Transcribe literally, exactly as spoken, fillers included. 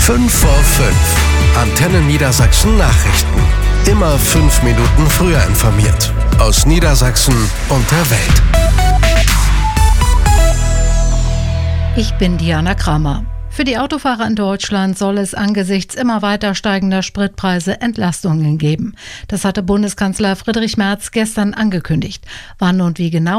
fünf vor fünf. Antenne Niedersachsen Nachrichten. Immer fünf Minuten früher informiert. Aus Niedersachsen und der Welt. Ich bin Diana Kramer. Für die Autofahrer in Deutschland soll es angesichts immer weiter steigender Spritpreise Entlastungen geben. Das hatte Bundeskanzler Friedrich Merz gestern angekündigt. Wann und wie genau